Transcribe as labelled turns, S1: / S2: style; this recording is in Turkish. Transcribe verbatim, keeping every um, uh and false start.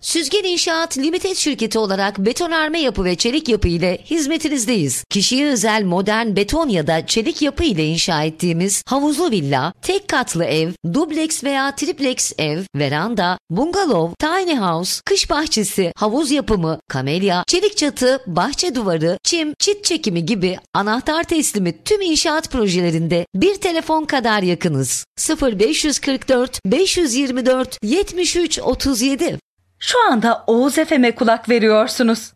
S1: Süzgen İnşaat Limited şirketi olarak betonarme yapı ve çelik yapı ile hizmetinizdeyiz. Kişiye özel modern beton ya da çelik yapı ile inşa ettiğimiz havuzlu villa, tek katlı ev, dubleks veya triplex ev, veranda, bungalov, tiny house, kış bahçesi, havuz yapımı, kamelya, çelik çatı, bahçe duvarı, çim, çit çekimi gibi anahtar teslimi tüm inşaat projelerinde bir telefon kadar yakınız. sıfır beş kırk dört beş yirmi dört yetmiş üç otuz yedi.
S2: Şu anda Oğuz Efem'e kulak veriyorsunuz.